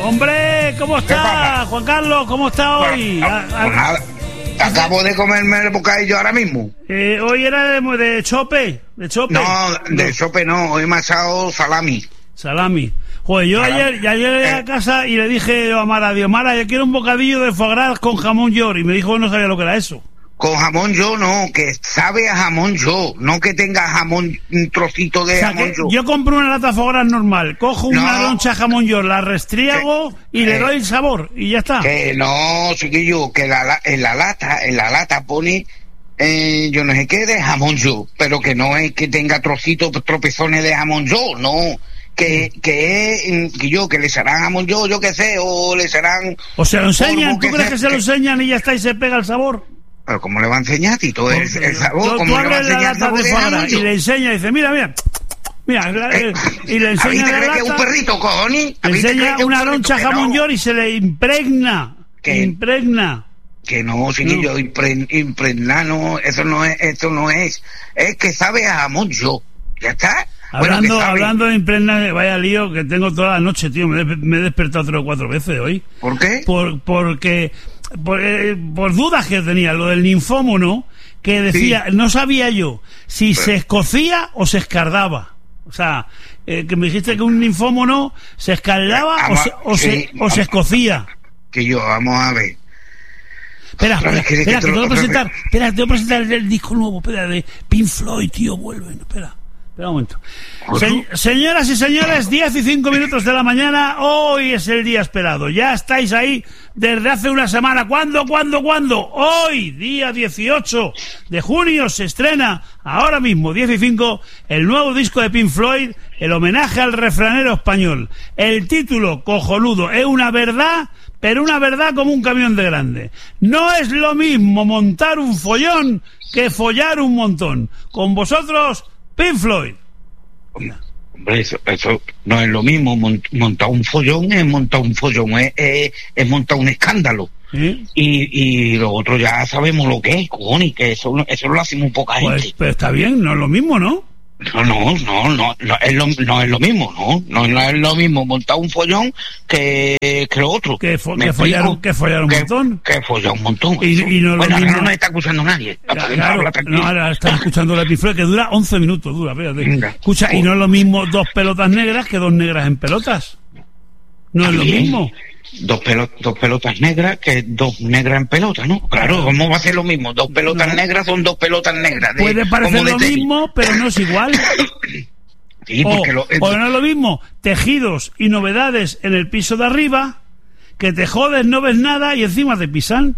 Hombre, ¿cómo está, Juan Carlos? ¿Cómo está hoy? Pues nada, acabo de comerme el bocadillo ahora mismo. Hoy era de chope, No, de chope no, hoy me ha echado salami. Salami. Joder, yo ayer llegué a casa y le dije a Mara, Dios, Mara, yo quiero un bocadillo de foie gras con jamón york. Y me dijo que no sabía lo que era eso. Con jamón yo no, que sabe a jamón yo, no que tenga jamón, un trocito de jamón yo. Yo compro una lata de foie gras normal, cojo una loncha de jamón york, la restriego y le doy el sabor y ya está. Que no, chiquillo, que en la lata pone yo no sé qué de jamón yo, pero que no es que tenga trocitos, tropezones de jamón yo, no. Que le serán jamón yo qué sé, o le serán... O se lo enseñan, ¿tú crees que se lo enseñan y ya está y se pega el sabor? Pero ¿cómo le va a enseñar, Tito? El sabor, ¿cómo le va a enseñar el sabor de foie y le enseña y dice, mira, y le enseña la lata, que un perrito, cojones? Le enseña una loncha jamón york y se le impregna. Impregna. Que no, chiquillo, impregnar, no, eso no es, es que sabe a jamón yo, ya está. Hablando de impregnar, vaya lío que tengo toda la noche, tío, me he despertado 3 o 4 veces hoy. ¿Por qué? Porque por dudas que tenía, lo del linfómono, que decía, no sabía yo si se escocía o se escardaba. O sea, que me dijiste que un linfómono se escaldaba o se escocía. Que yo, vamos a ver. Espera, que tengo que presentar el disco nuevo, de Pink Floyd, tío, vuelven, espera un momento. Señoras y señores, 10:05 de la mañana, hoy es el día esperado. Ya estáis ahí desde hace una semana. ¿Cuándo? Hoy, día 18 de junio, se estrena, ahora mismo, 10:05, el nuevo disco de Pink Floyd, el homenaje al refranero español. El título, cojonudo, es una verdad, pero una verdad como un camión de grande. No es lo mismo montar un follón que follar un montón. Con vosotros, Pink Floyd. Hombre, eso no es lo mismo. Montar un follón es montar un follón, es montar un escándalo. ¿Sí? Y lo otro ya sabemos lo que es, cojones, que eso lo hacemos poca gente. Pero está bien, no es lo mismo, ¿no? No es lo mismo, no es lo mismo montar un follón que lo otro. Que follar un montón. Que follar un montón. Y no bueno, ahora no nos está escuchando nadie. Ahora están escuchando la Pink Floyd, que dura 11 minutos, espérate. Escucha, y no es lo mismo 2 pelotas negras que 2 negras en pelotas. No es lo mismo. Dos pelotas negras que 2 negras en pelota, ¿no? Claro, ¿cómo va a ser lo mismo? 2 pelotas negras son 2 pelotas negras. Puede parecer lo mismo, pero no es igual. Sí, porque o no es lo mismo tejidos y novedades en el piso de arriba, que te jodes, no ves nada y encima te pisan.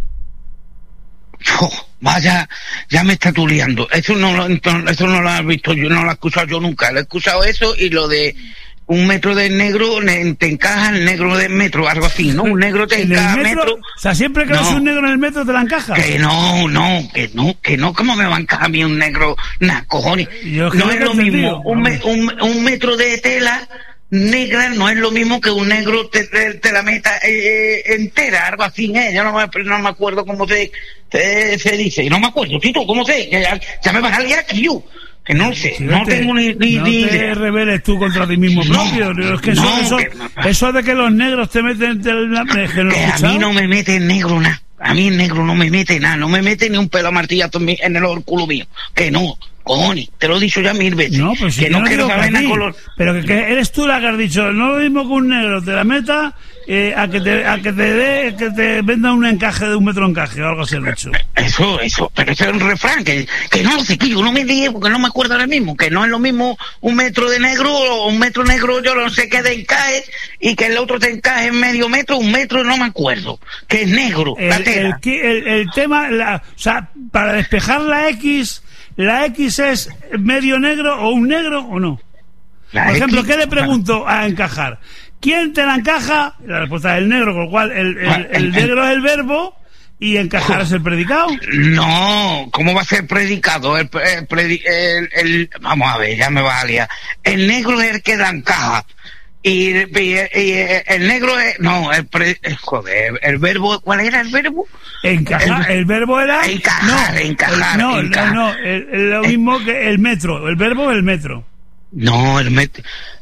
Vaya, ya me está tú liando. Eso no lo has visto yo, no lo he escuchado yo nunca. Lo he escuchado eso y lo de 1 metro de negro te encaja el negro del metro, algo así, ¿no? Un negro te encaja metro. O sea, siempre que ves un negro en el metro te la encaja. Que no, ¿cómo me va a encajar a mí un negro? Cojones. No es lo mismo. Un metro de tela negra no es lo mismo que un negro te la meta entera, algo así, yo no me acuerdo cómo se dice, no me acuerdo, Tito, ¿cómo se? Ya me vas a liar aquí yo. Que no sé, no tengo ni idea. No te rebeles tú contra ti mismo propio. Es que eso de que los negros te meten... Que a mí no me mete el negro nada. A mí el negro no me mete nada. No me mete ni un pelo a martillazo en el culo mío. Que no, cojones. Te lo he dicho ya 1000 veces. No, pues que no quiero saber nada color. Pero que eres tú la que has dicho. No lo mismo que un negro te la meta... a que te vendan un encaje de 1 metro de encaje o algo así el hecho. Eso, pero ese es un refrán que no lo sé, que yo no me dije porque no me acuerdo ahora mismo, que no es lo mismo 1 metro de negro o 1 metro negro, yo no sé qué de encaje, y que el otro te encaje en medio metro, 1 metro, no me acuerdo, que es negro, la tela. El tema, o sea, para despejar la X es medio negro o un negro o no. Por ejemplo, ¿qué le pregunto a encajar? ¿Quién te la encaja? La respuesta es el negro, con lo cual el negro es el verbo y encajar es el predicado. No, ¿cómo va a ser predicado? Vamos a ver, ya me va a liar. El negro es el que la encaja. Y el negro es... No, joder, el verbo... ¿Cuál era el verbo? Encajar. El verbo era... Encajar. No, es lo mismo que el metro. El verbo es el metro. No,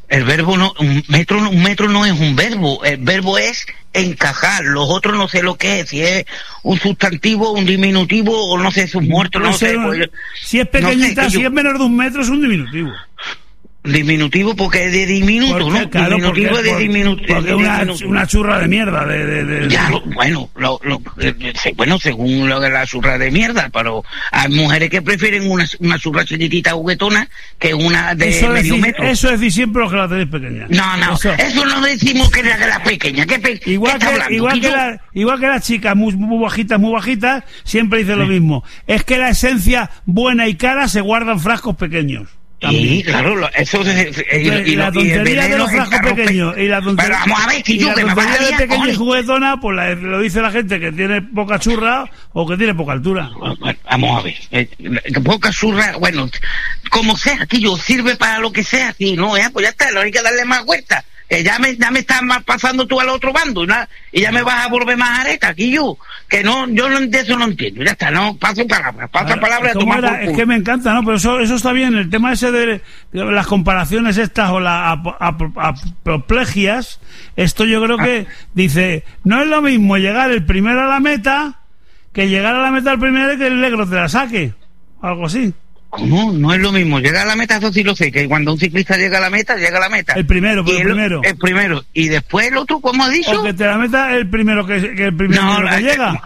El verbo no, un metro no es un verbo, el verbo es encajar, los otros no sé lo que es, si es un sustantivo, un diminutivo, o no sé, si es un muerto, no sé. Pues, si es pequeñita, no sé, si es menor de un metro es un diminutivo. Diminutivo porque es de diminuto, porque, ¿no? Claro, diminutivo porque, es de diminuto. Porque es una churra de mierda. Ya, bueno, bueno, según lo de la churra de mierda, pero hay mujeres que prefieren una churra chiquitita juguetona que una de medio metro. Eso decís siempre los que la tenéis pequeña. No, eso no decimos que la pequeña. Igual que las chicas muy bajitas, siempre dicen lo mismo. Es que la esencia buena y cara se guarda en frascos pequeños. Sí, claro, eso y la tontería de los frascos pequeños y la tontería, pero vamos a ver, que yo que me vas a de pequeña y juguetona, pues lo dice la gente que tiene poca churra o que tiene poca altura. Bueno, vamos a ver, poca churra, bueno, como sea, que yo sirve para lo que sea, sí, no, pues ya está, no hay que darle más vueltas. Ya me estás pasando tú al otro bando y ya me vas a volver más areta aquí yo de eso no entiendo, ya está, no paso palabra es que me encanta, ¿no? Pero eso está bien, el tema ese de las comparaciones estas o las apoplegias, esto yo creo que dice, no es lo mismo llegar el primero a la meta que llegar a la meta el primero y que el negro te la saque, algo así. ¿Cómo? No es lo mismo. Llegar a la meta, eso sí lo sé, que cuando un ciclista llega a la meta. El primero. El primero. Y después el otro, ¿cómo has dicho? O que te la meta el primero que llega.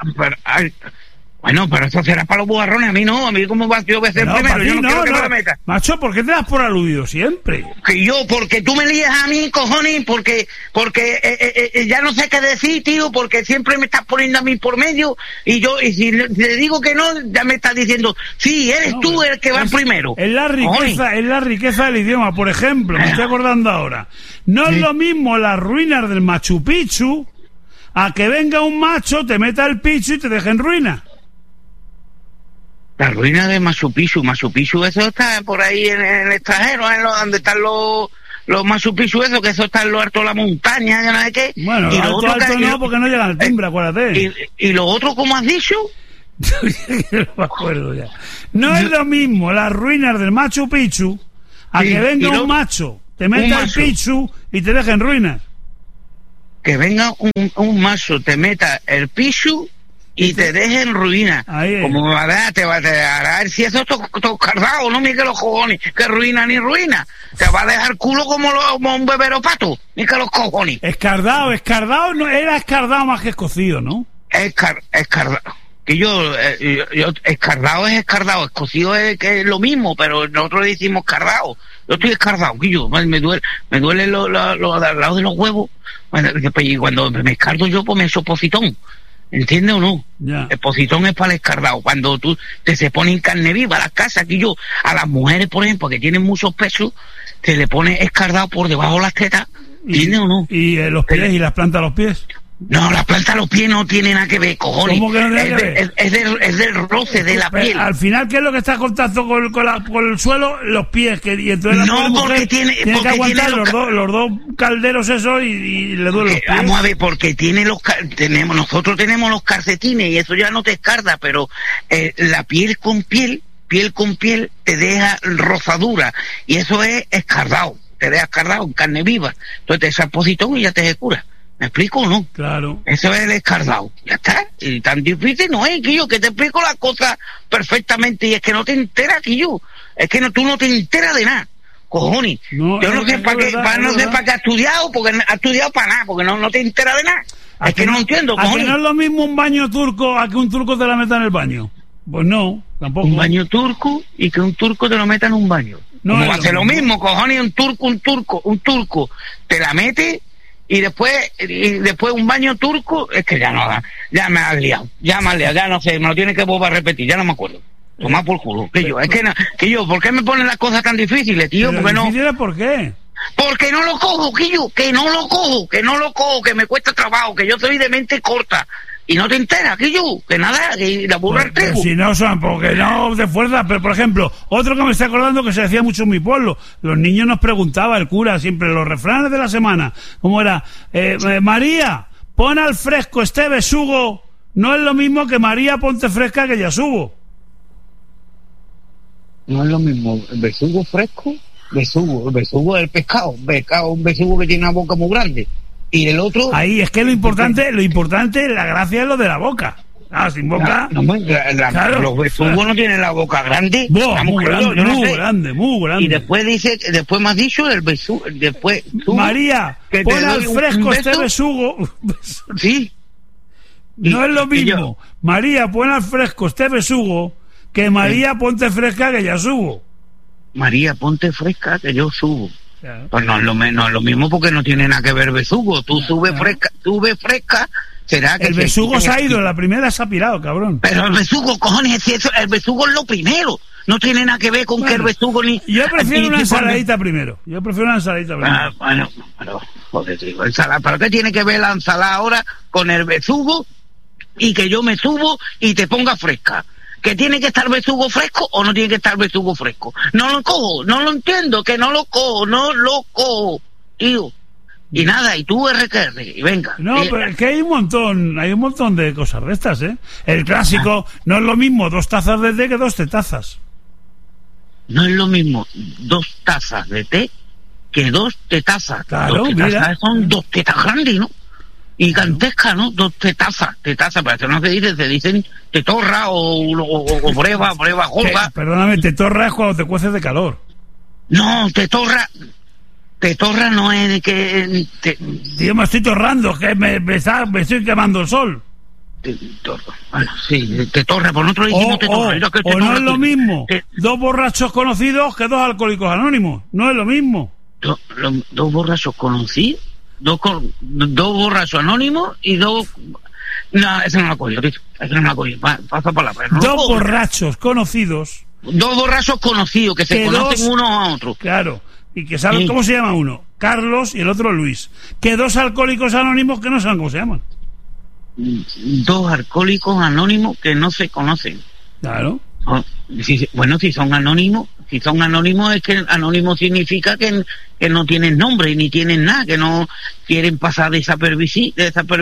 Bueno, pero eso será para los bujarrones, a mí no, a mí cómo va, yo voy a ser primero, yo no quiero que me la meta. Macho, ¿por qué te das por aludido siempre? Porque tú me lías a mí, cojones, porque ya no sé qué decir, tío, porque siempre me estás poniendo a mí por medio, y si le digo que no, ya me estás diciendo, sí, eres tú el que va primero. Es la riqueza del idioma, por ejemplo, me estoy acordando ahora. No es lo mismo las ruinas del Machu Picchu a que venga un macho, te meta el picho y te deje en ruina. La ruina de Machu Picchu, eso está por ahí en el extranjero, donde están los Machu Picchu, eso, que eso está en lo alto de la montaña, ya no sé qué. Bueno, y lo alto no, porque no llega al timbre, acuérdate. ¿Y lo otro, cómo has dicho? No me acuerdo ya. No es lo mismo las ruinas del Machu Picchu a que venga un macho, te meta el Picchu y te deje en ruinas. Que venga un macho, te meta el Picchu y te deje en ruina. Como te va a ver si eso es cardado, no, mira que los cojones, que ruina ni ruina. Te va a dejar culo como un bebero pato, mira que los cojones. Escardado, no, era escardado más que escocido, ¿no? Escardado. Que yo escardado es escardado, escocido es que es lo mismo, pero nosotros le decimos escardado. Yo estoy escardado, que yo, me duele lo al lado de los huevos. Y cuando me escardo yo, pues me echo positón. ¿Entiendes o no? Yeah. El positón es para el escardado. Cuando se pone en carne viva a las casas, aquí yo, a las mujeres, por ejemplo, que tienen muchos pesos, se le pone escardado por debajo de las tetas. ¿Entiendes o no? ¿Y los pies y las plantas de los pies? No, la planta de los pies no tiene nada que ver, cojones. ¿Cómo que no tiene que ver? Es del roce de la piel. Al final, ¿qué es lo que está en contacto con el suelo? Los pies. Y entonces no, porque tiene que aguantar los dos calderos eso y le duele los pies. Vamos a ver, porque nosotros tenemos los calcetines y eso ya no te escarda, pero la piel con piel te deja rozadura y eso es escardado, te deja escardado en carne viva. Entonces te echas positón y ya te cura. ¿Me explico o no? Claro. Eso es el escardado. Ya está. Y tan difícil no es, Quillo, que te explico las cosas perfectamente y es que no te enteras, Quillo. Es que tú no te enteras de nada. Cojones. No, yo no sé para qué has estudiado, porque has estudiado para nada, porque no te enteras de nada. Es que no entiendo, cojones. ¿A que no es lo mismo un baño turco a que un turco te la meta en el baño? Pues no, tampoco. Un baño turco y que un turco te lo meta en un baño. No va a ser lo mismo, cojones, un turco te la mete. Y después un baño turco, es que ya me has liado, ya no sé, me lo tienes que volver a repetir, ya no me acuerdo. Toma por culo, ¿por qué me ponen las cosas tan difíciles, tío? ¿Por qué? Porque no lo cojo, que no lo cojo, que me cuesta trabajo, que yo soy de mente corta. Y no te enteras, que nada, que la burra al trigo. Si no son, porque no de fuerza, pero por ejemplo, otro que me estoy acordando que se decía mucho en mi pueblo, los niños nos preguntaba, el cura siempre, los refranes de la semana, ¿cómo era? María, pon al fresco este besugo, no es lo mismo que María, ponte fresca que ya subo. No es lo mismo, ¿el besugo fresco? besugo es el pescado, un besugo que tiene una boca muy grande. Y el otro... Ahí es que lo importante, la gracia es lo de la boca. Sin boca... Claro. Los besugos no tienen la boca grande. Muy grande. Y después me has dicho el besugo... María, pon al fresco este besugo. Sí. No es lo mismo. María, pon al fresco este besugo que María, ponte fresca que ya subo. María, ponte fresca que yo subo. Claro. Pues no es lo mismo porque no tiene nada que ver besugo. Tú subes fresca, será que... El besugo se ha ido, la primera se ha pirado, cabrón. Pero el besugo, cojones, el besugo es lo primero. No tiene nada que ver con que el besugo ni... Yo prefiero una ensaladita primero. Bueno, joder, digo, ensalada. ¿Pero qué tiene que ver la ensalada ahora con el besugo y que yo me subo y te ponga fresca? ¿Que tiene que estar besugo fresco o no tiene que estar besugo fresco? No lo cojo, no lo entiendo, que no lo cojo, tío. Y nada, y tú RQR, y venga. No, pero es que hay un montón de cosas de estas, ¿eh? El clásico, no es lo mismo 2 tazas de té que 2 tetazas. No es lo mismo 2 tazas de té que 2 tetazas. Claro, 2 tetazas mira. Son 2 tetas grandes, ¿no? Y gigantescas, ¿no? 2 tetazas, pero eso no se dicen tetorra o breva, jorga. Perdóname, tetorra es cuando te cueces de calor. No, tetorra no es de que... Tío, me estoy torrando, que me estoy quemando el sol. Bueno, sí, tetorra, por nosotros dijimos tetorra. O no es lo mismo 2 borrachos conocidos que 2 alcohólicos anónimos. No es lo mismo. 2 borrachos conocidos, 2 borrachos anónimos y 2... No, eso no lo apoyo, tío. Eso no lo apoyo. Pasa por la pena. 2 borrachos conocidos. 2 borrachos conocidos que se conocen unos a otros. Claro. Y que saben cómo se llama uno. Carlos y el otro Luis. Que 2 alcohólicos anónimos que no saben cómo se llaman. 2 alcohólicos anónimos que no se conocen. Claro. Bueno, si son anónimos es que anónimo significa que no tienen nombre ni tienen nada, que no quieren pasar desapercibidos.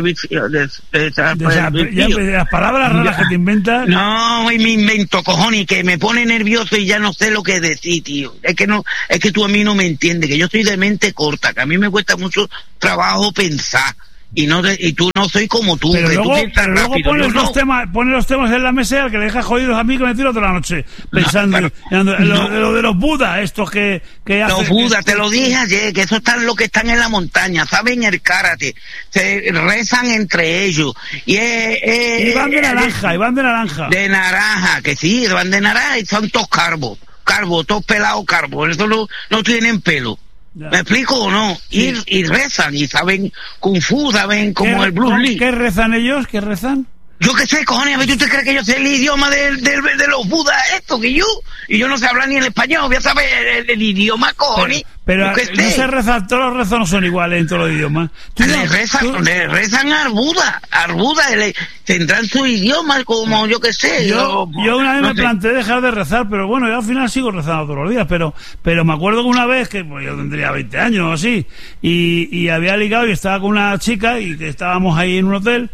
Las palabras raras que te inventas. No, me invento, cojones, que me pone nervioso y ya no sé lo que decir, tío. Es que tú a mí no me entiendes, que yo soy de mente corta, que a mí me cuesta mucho trabajo pensar. Y tú no soy como tú, pero que luego, tú piensas rápido. Pones los temas en la mesa al que le dejas jodidos a mí que me tiro toda la noche pensando lo de los budas, estos que hacen... Los budas, te lo dije ayer, que esos están los que están en la montaña, saben el karate, se rezan entre ellos. Y van de naranja. De naranja, que sí, van de naranja y son todos calvos, todos pelados calvos, eso no tienen pelo. Ya. ¿Me explico o no? Sí. Y rezan, y saben Kung Fu, saben como el Bruce Lee. ¿Qué rezan ellos? ¿Qué rezan? Yo qué sé, cojones, ¿tú te crees que yo sé el idioma de los budas esto que yo? Y yo no sé hablar ni el español, voy a saber el idioma, cojones. Pero no se reza, todos los rezos no son iguales en todos los idiomas. Le rezan al Buda, tendrán su idioma como yo que sé. Yo una vez me planteé dejar de rezar, pero bueno, yo al final sigo rezando todos los días, pero me acuerdo que una vez, que pues, yo tendría 20 años o así, y había ligado y estaba con una chica y que estábamos ahí en un hotel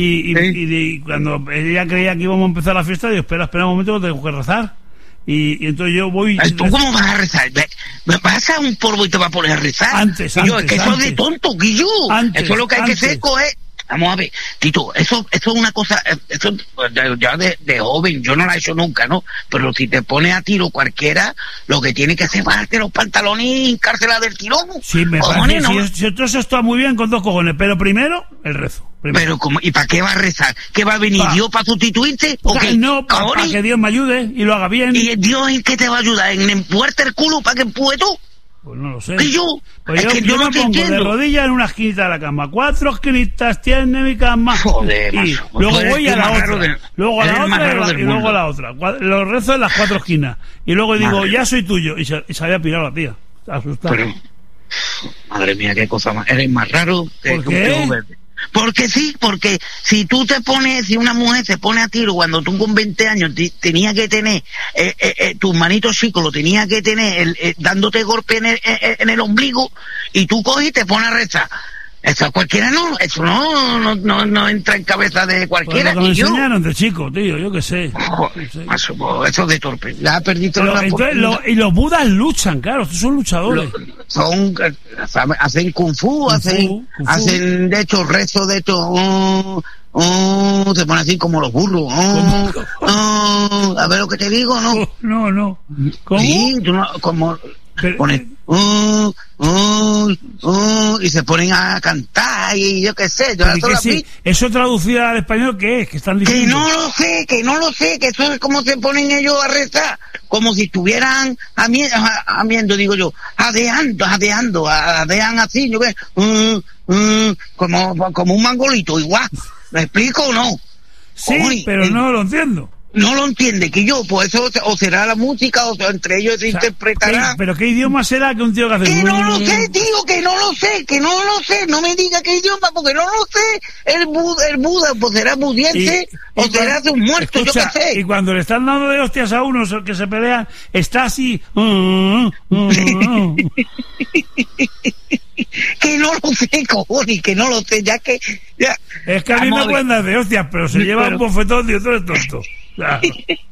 y cuando ella creía que íbamos a empezar la fiesta, digo, espera un momento que tengo que rezar. Y entonces yo voy... ¿Tú cómo vas a rezar? ¿Vas a hacer un polvo y te vas a poner a rezar? Antes, es que eso es de tonto, Guillo. Eso es lo que hay que hacer, coger... Vamos a ver, Tito, eso es una cosa, eso ya de joven, yo no la he hecho nunca, ¿no? Pero si te pones a tiro cualquiera, lo que tiene que hacer es bajarte los pantalones y hincársela del tirón. Sí, me parece, ¿no? Si eso está muy bien con 2 cojones, pero primero, el rezo. Pero, ¿y para qué va a rezar? ¿Que va a venir Dios para sustituirte? ¿O qué? No, para que Dios me ayude y lo haga bien. ¿Y Dios en qué te va a ayudar? ¿En empuerte el culo para que empuje tú? Pues no lo sé. ¿Y yo? Pues yo no me pongo de rodillas en una esquinita de la cama. 4 esquinitas tiene mi cama. Joder, y luego voy a la otra. Luego a la otra y luego a la otra. Los rezo en las 4 esquinas. Y luego digo, ya soy tuyo. Y se había pirado la tía. Asustada. Pero, madre mía, qué cosa más. Eres más raro que ¿por qué? Porque sí, porque si una mujer se pone a tiro cuando tú con 20 años tenía que tener tus manitos chicos, lo tenía que tener dándote golpe en el ombligo, y tú coges y te pones a rezar Eso cualquiera no, eso no entra en cabeza de cualquiera. Pues lo que me enseñaron de chico, tío, yo qué sé. Eso de torpe. Ya ha perdido y los budas luchan, claro, estos son luchadores. Hacen kung fu, hacen de hecho rezo de hecho. Se pone así como los burros. A ver lo que te digo, ¿no? No. ¿Cómo? Sí, como ponen y se ponen a cantar y yo qué sé. Eso traducido al español, ¿qué es? ¿Qué están diciendo? Que no lo sé, que eso es como se ponen ellos a rezar, como si estuvieran amiendo, digo yo, adean así, yo qué, como un mangolito, igual. ¿Me explico o no? Sí, pero no lo entiendo. No lo entiende, que yo, pues eso, o será la música, o entre ellos se interpretará. ¿Pero qué idioma será que un tío que hace? Que no lo sé, tío, que no lo sé, no me diga qué idioma, porque no lo sé. El Buda, pues será budiense, o será de un muerto, escucha, yo qué sé. Y cuando le están dando de hostias a unos que se pelean, está así. Que no lo sé, cojones, que no lo sé, ya. Es que a mí me pueden dar de hostias, pero se lleva un bofetón y otro es tonto. Claro.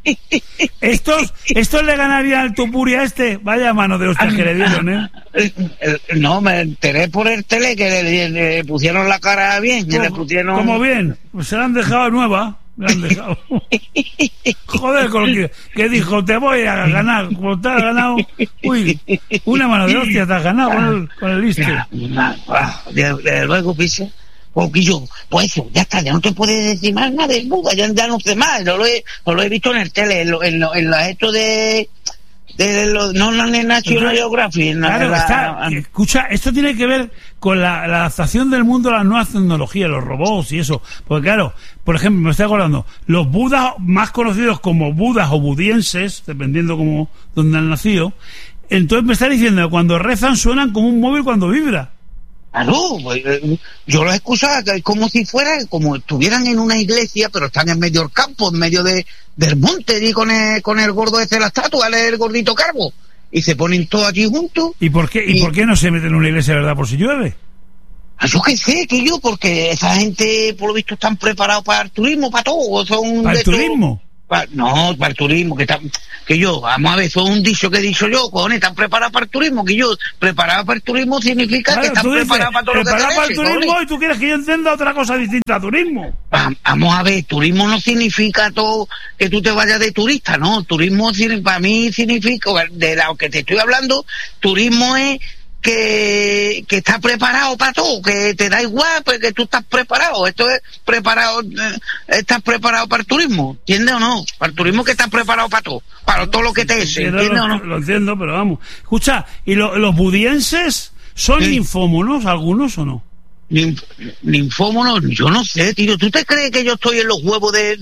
Estos le ganarían al Tupuri a este. Vaya mano de hostias que le dieron, No, me enteré por el tele que le pusieron la cara bien. ¿Cómo bien? Pues se la han dejado nueva. Le han dejado. Joder, con lo que dijo, te voy a ganar. Como te has ganado, una mano de hostias te has ganado con el listo. Desde luego, piso. Porque yo, pues eso, ya está, ya no te puedes decir más nada del Buda, ya no sé más, lo he visto en el tele, en la esto de los National Geographic. Claro, escucha, esto tiene que ver con la adaptación del mundo a las nuevas tecnologías, los robots y eso, porque claro, por ejemplo, me estoy acordando, los budas más conocidos como budas o budienses, dependiendo como donde han nacido, entonces me está diciendo que cuando rezan suenan como un móvil cuando vibra. Claro, yo los escuchaba como si como estuvieran en una iglesia, pero están en medio del campo, en medio del monte, y con el gordo ese de la estatua, el gordito calvo, y se ponen todos allí juntos. ¿Y por qué no se meten en una iglesia, verdad, por si llueve? Yo qué sé, porque esa gente, por lo visto, están preparados para el turismo, para todo. ¿Para el turismo? Para el turismo, vamos a ver, eso es un dicho que he dicho yo, cojones, están preparados para el turismo, que yo, preparado para el turismo significa que están preparados para todo lo que preparado para el turismo, cojones. Y tú quieres que yo entienda otra cosa distinta a turismo. Vamos a ver, turismo no significa todo que tú te vayas de turista, ¿no? Turismo para mí significa, de lo que te estoy hablando, turismo es que estás preparado para todo, que te da igual, pues que tú estás preparado. Esto es preparado, estás preparado para el turismo, ¿entiendes o no? Para el turismo que estás preparado para todo lo que te es, ¿entiendes o no? Lo entiendo, pero vamos. Escucha, ¿y los budienses son linfómonos algunos o no? Linfómonos, yo no sé, tío. ¿Tú te crees que yo estoy en los huevos del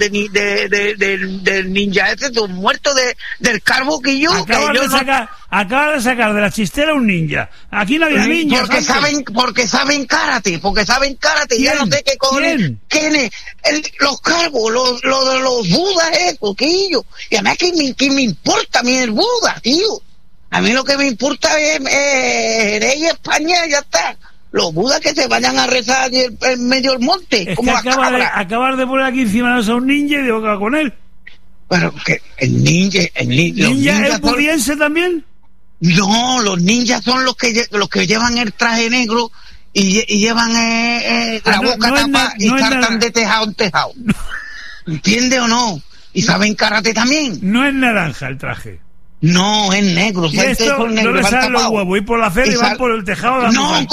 ninja ese, de un muerto del carbo que yo? Acaba de sacar de la chistera un ninja. Aquí no había ninjas. Porque saben karate. ¿Quién? Ya no sé qué cojones. ¿Quién es? Los carbos, los budas, eso, que yo. Y además, ¿qué me importa a mí el Buda, tío? A mí lo que me importa es Rey España, ya está. Los budas que se vayan a rezar en medio del monte. Es como que acabar de poner aquí encima de un ninja y de boca con él. Pero que el ninja es budiense también. No, los ninjas son los que llevan el traje negro y llevan la boca tapada y saltan de tejado en tejado. ¿Entiende o no? Y saben karate también. No es naranja el traje. No, es negro. Y esto no le salen los huevos, y por la acera y van por el tejado.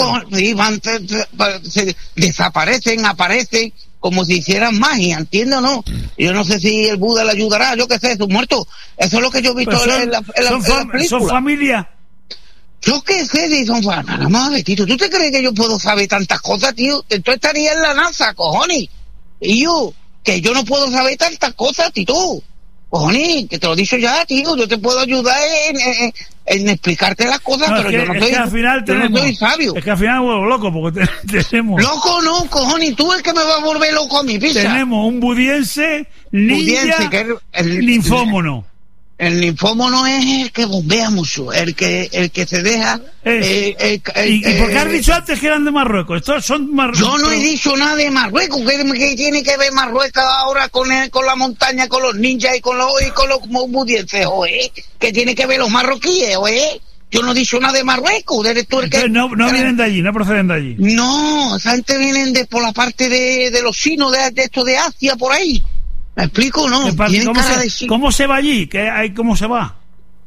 Desaparecen, aparecen, como si hicieran magia, ¿entiendes o no? Yo no sé si el Buda le ayudará, yo qué sé, sus muertos. Eso es lo que yo he visto en la película. ¿Son familia? Yo qué sé si son familia. Nada más, Tito, ¿tú te crees que yo puedo saber tantas cosas, tío? Tú estarías en la NASA, cojones. Y que yo no puedo saber tantas cosas, Tito. Cojones, que te lo he dicho ya, tío, yo te puedo ayudar en explicarte las cosas, pero yo no soy sabio. Es que al final vuelvo loco, porque tenemos... Loco no, cojones, tú es que me vas a volver loco a mi pizza. Tenemos un budiense ninja que es linfómono. El linfoma no es el que bombea mucho, el que se deja... ¿Y por qué has dicho antes que eran de Marruecos? Estos son Marruecos. Yo no he dicho nada de Marruecos. ¿Qué tiene que ver Marruecos ahora con la montaña, con los ninjas y con los budienses, oye? ¿Qué tiene que ver los marroquíes, oye? Yo no he dicho nada de Marruecos. Eres tú el que... No vienen de allí, no proceden de allí. No, esa gente vienen por la parte de los chinos, de esto de Asia, por ahí. ¿Me explico? No. ¿Cómo se va allí? ¿Cómo se va?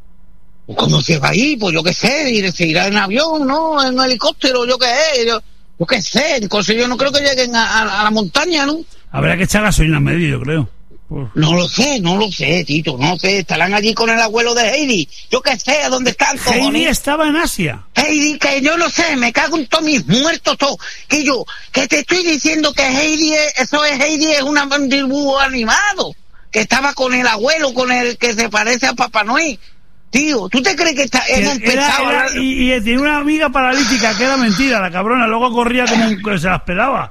¿Cómo se va allí? Pues yo qué sé, se irá en avión, ¿no? En helicóptero, yo qué sé. Entonces yo no creo que lleguen a la montaña, ¿no? Habrá que echar gasolina en medio, yo creo. No lo sé, Tito, no sé. Estarán allí con el abuelo de Heidi. Yo qué sé, ¿a dónde están? Heidi estaba en Asia. Heidi, que yo no sé, me cago en todos mis muertos, todo. Que te estoy diciendo que Heidi es un dibujo animado. Que estaba con el abuelo, con el que se parece a Papá Noel. Tío, ¿tú te crees que hemos empezado a... Y tiene una amiga paralítica, que era mentira, la cabrona. Luego corría como que se las pelaba.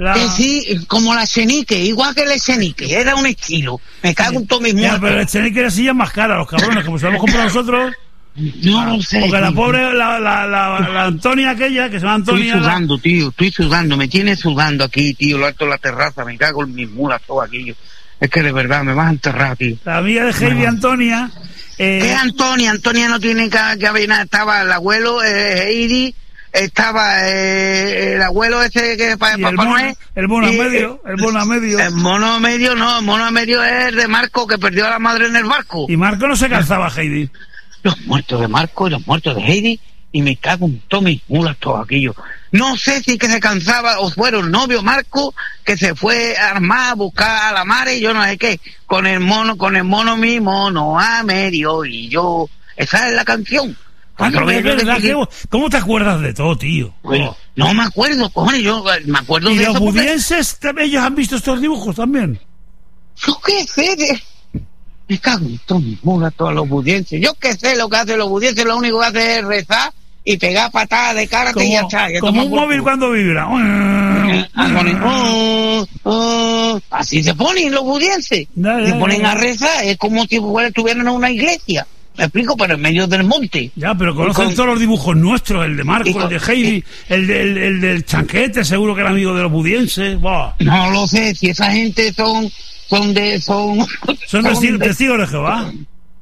Sí, como la Chenique, igual que el Chenique, era un estilo. Me cago en todos mis muertos. Pero el Chenique era silla más cara, los cabrones, como se lo hemos comprado nosotros. No lo sé. Porque la pobre, la Antonia aquella, que se llama Antonia... Estoy sudando, me tiene sudando aquí, tío, lo alto de la terraza, me cago en mis mulas, todo aquello. Es que de verdad, me vas a enterrar, tío. La amiga de Heidi, Antonia... ¿Qué Antonia? Antonia no tiene que haber nada, estaba el abuelo, Heidi... Estaba el abuelo ese que para Papá Noel. El mono a medio. El mono a medio no, el mono a medio es de Marco, que perdió a la madre en el barco. Y Marco no se calzaba, Heidi. Los muertos de Marco y los muertos de Heidi, y me cago en todos mis mulas, todo aquello. No sé si que se cansaba o fueron el novio Marco, que se fue a armar a buscar a la madre, yo no sé qué, con el mono mi mono a medio, y yo, esa es la canción. ¿Cómo te acuerdas de todo, tío? Bueno, no me acuerdo, cojones, yo me acuerdo de eso. ¿Y los budienses, ellos han visto estos dibujos también? Yo qué sé, me cago en todos mis mulas, todos los budienses. Yo qué sé lo que hacen los budienses, lo único que hacen es rezar y pegar patadas de karate y ya está. Como un móvil cuando vibra. Así se ponen los budienses. Se ponen a rezar, es como si estuvieran en una iglesia. Me explico, pero en medio del monte. Ya, pero conocen todos los dibujos nuestros, el de Marco, el de Heidi, el del Chanquete, seguro que era amigo de los budienses. Bah. No lo sé, si esa gente son testigos de Jehová.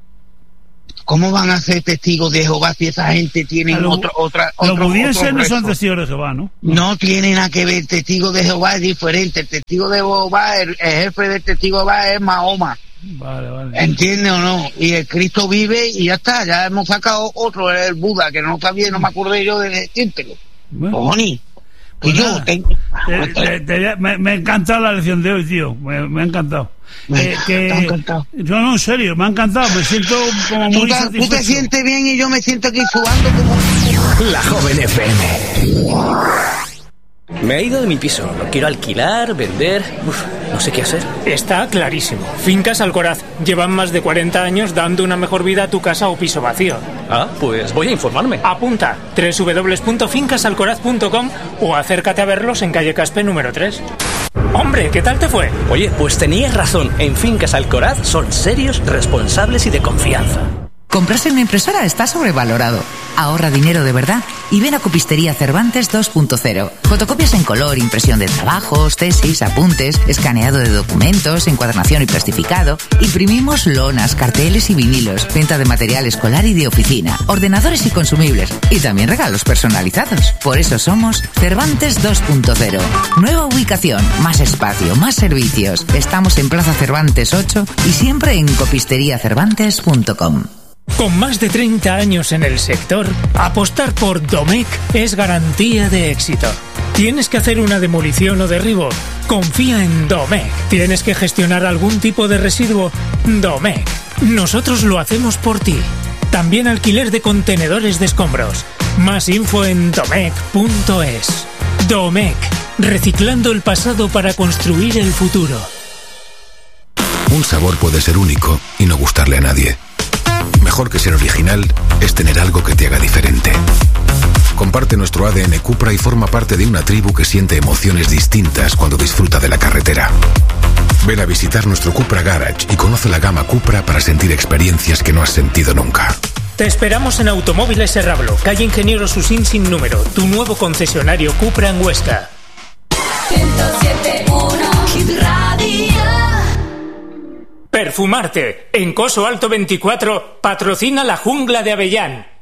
¿Cómo van a ser testigos de Jehová si esa gente tiene otra? Los budienses no son testigos de Jehová, ¿no? No tienen nada que ver, testigo de Jehová es diferente. El testigo de Jehová, el jefe del testigo de Jehová es Mahoma. Vale. ¿Entiende o no? Y el Cristo vive y ya está, ya hemos sacado otro, el Buda, que no sabía, no me acordé yo de decírtelo. Boni. Pues me ha encantado la lección de hoy, tío. Me ha encantado. Me ha encantado. Yo no, en serio, me ha encantado. Me siento como muy satisfecho. Tú te sientes bien y yo me siento aquí sudando como... La Joven FM. Me he ido de mi piso, lo quiero alquilar, vender, no sé qué hacer. Está clarísimo. Fincas Alcoraz llevan más de 40 años dando una mejor vida a tu casa o piso vacío. Ah, pues voy a informarme. Apunta, www.fincasalcoraz.com o acércate a verlos en calle Caspe número 3. Hombre, ¿qué tal te fue? Oye, pues tenías razón, en Fincas Alcoraz son serios, responsables y de confianza. Comprarse una impresora está sobrevalorado. Ahorra dinero de verdad y ven a Copistería Cervantes 2.0. Fotocopias en color, impresión de trabajos, tesis, apuntes, escaneado de documentos, encuadernación y plastificado. Imprimimos lonas, carteles y vinilos, venta de material escolar y de oficina, ordenadores y consumibles y también regalos personalizados. Por eso somos Cervantes 2.0. Nueva ubicación, más espacio, más servicios. Estamos en Plaza Cervantes 8 y siempre en copisteriacervantes.com. Con más de 30 años en el sector, apostar por Domecq es garantía de éxito. ¿Tienes que hacer una demolición o derribo? Confía en Domecq. ¿Tienes que gestionar algún tipo de residuo? Domecq. Nosotros lo hacemos por ti. También alquiler de contenedores de escombros. Más info en domecq.es. Domecq. Reciclando el pasado para construir el futuro. Un sabor puede ser único y no gustarle a nadie. Mejor que ser original es tener algo que te haga diferente. Comparte nuestro ADN Cupra y forma parte de una tribu que siente emociones distintas cuando disfruta de la carretera. Ven a visitar nuestro Cupra Garage y conoce la gama Cupra para sentir experiencias que no has sentido nunca. Te esperamos en Automóviles Serrablo, calle Ingeniero Susín sin número, tu nuevo concesionario Cupra en Huesca. 107.1 Hit Radio. Perfumarte. En Coso Alto 24 patrocina la Jungla de Avellán.